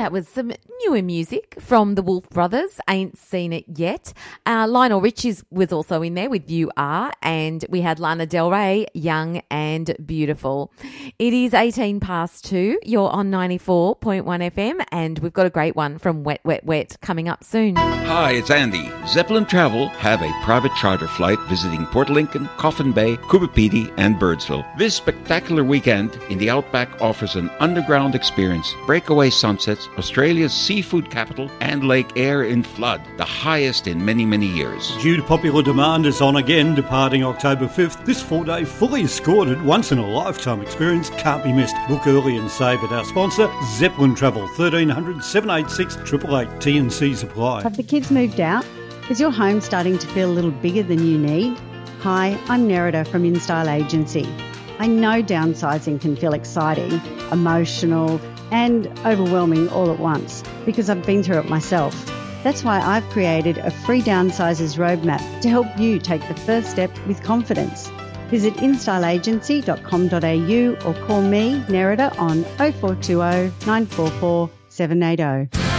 That was some newer music from the Wolf Brothers. Ain't seen it yet. Lionel Richie was also in there with You Are, and we had Lana Del Rey, Young and Beautiful. It is 18 past 2. You're on 94.1 FM, and we've got a great one from Wet, Wet, Wet coming up soon. Hi, it's Andy. Zeppelin Travel have a private charter flight visiting Port Lincoln, Coffin Bay, Coopapedy, and Birdsville. This spectacular weekend in the Outback offers an underground experience, breakaway sunsets, Australia's seafood capital, and Lake Eyre in flood, the highest in many, many years. Due to popular demand, it's on again, departing October 5th. This 4-day, fully escorted, once-in-a-lifetime experience can't be missed. Book early and save at our sponsor, Zeppelin Travel, 1300 786 888. T&Cs apply. Have the kids moved out? Is your home starting to feel a little bigger than you need? Hi, I'm Nerida from InStyle Agency. I know downsizing can feel exciting, emotional, and overwhelming all at once because I've been through it myself. That's why I've created a free downsizers roadmap to help you take the first step with confidence. Visit installagency.com.au or call me, Nerida, on 0420 944 780.